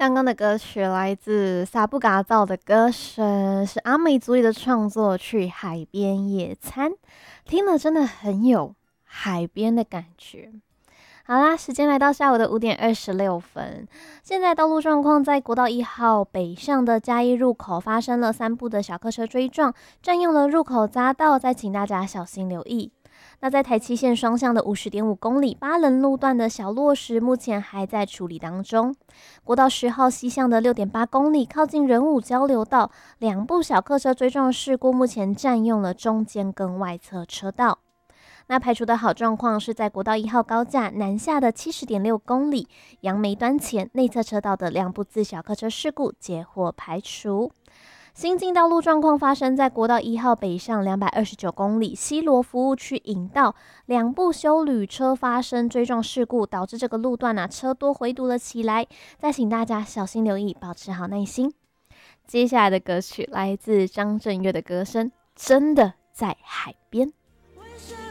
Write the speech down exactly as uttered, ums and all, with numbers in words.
刚刚的歌曲来自萨布嘎造的歌声，是阿美族语的创作，去海边野餐，听了真的很有海边的感觉。好啦，时间来到下午的五点二十六分。现在道路状况，在国道一号北上的嘉义入口发生了三部的小客车追撞，占用了入口匝道，再请大家小心留意。那在台七线双向的五十点五公里八人路段的小落石，目前还在处理当中。国道十号西向的六点八公里，靠近仁武交流道，两部小客车追撞事故，目前占用了中间跟外侧车道。那排除的好状况是在国道一号高架南下的七十点六公里，杨梅端前内侧车道的两部自小客车事故皆获排除。新进道路状况发生在国道一号北上两百二十九公里西螺服务区引道，两部休旅车发生追撞事故，导致这个路段啊车多回堵了起来。再请大家小心留意，保持好耐心。接下来的歌曲来自张震岳的歌声，真的在海边。